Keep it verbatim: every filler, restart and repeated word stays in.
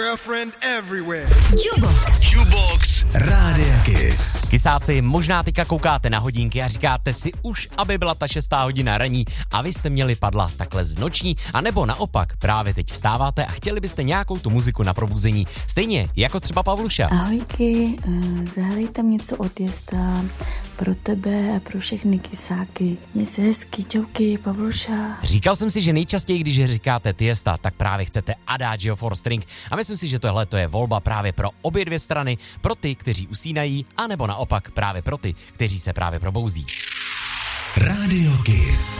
Jubox. Jubox. Rádia Kiss. Kysáci, možná teďka koukáte na hodinky a říkáte si už, aby byla ta šestá hodina ranní a vy jste měli padla takhle z noční, anebo naopak právě teď vstáváte a chtěli byste nějakou tu muziku na probuzení, stejně jako třeba Pavluša. Ahojky, zahraj tam něco od Jesta pro tebe a pro všechny kysáky. Měj se hezky, čauky, Pavluša. Říkal jsem si, že nejčastěji, když říkáte Tiesta, tak právě chcete Adagio for String a myslím si, že tohle to je volba právě pro obě dvě strany, pro ty, kteří usínají, anebo naopak právě pro ty, kteří se právě probouzí. Rádio Kiss.